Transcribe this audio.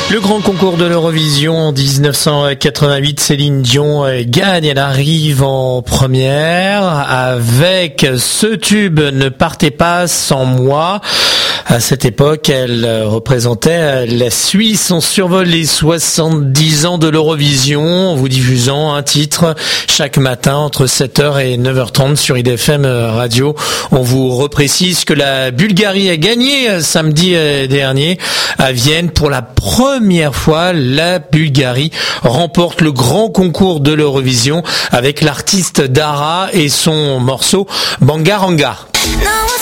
Le grand concours de l'Eurovision en 1988, Céline Dion gagne, elle arrive en première avec ce tube Ne partez pas sans moi. À cette époque, elle représentait la Suisse. On survole les 70 ans de l'Eurovision en vous diffusant un titre chaque matin entre 7h et 9h30 sur IDFM Radio. On vous reprécise que la Bulgarie a gagné samedi dernier à Vienne. Pour la première fois, la Bulgarie remporte le grand concours de l'Eurovision avec l'artiste Dara et son morceau Bangaranga.